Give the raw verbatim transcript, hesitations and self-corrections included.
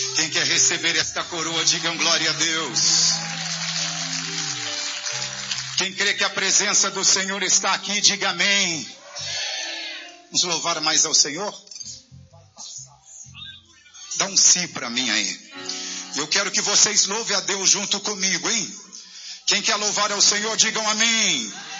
Quem quer receber esta coroa, digam glória a Deus. Quem crê que a presença do Senhor está aqui, diga amém. Vamos louvar mais ao Senhor? Dá um sim para mim aí. Eu quero que vocês louvem a Deus junto comigo, hein? Quem quer louvar ao Senhor, digam amém.